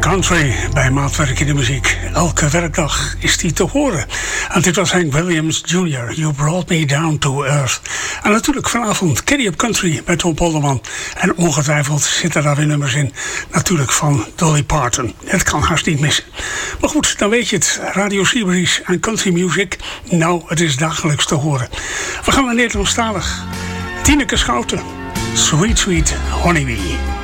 Country bij Maatwerk in de Muziek. Elke werkdag is die te horen. En dit was Hank Williams Jr. You Brought Me Down to Earth. En natuurlijk vanavond Kenny Up Country bij Tom Polderman. En ongetwijfeld zitten daar weer nummers in. Natuurlijk van Dolly Parton. Het kan haast niet missen. Maar goed, dan weet je het. Radio Seabreeze en country music. Nou, het is dagelijks te horen. We gaan naar Nederlandstalig. Tineke Schouten. Sweet Sweet Honeybee.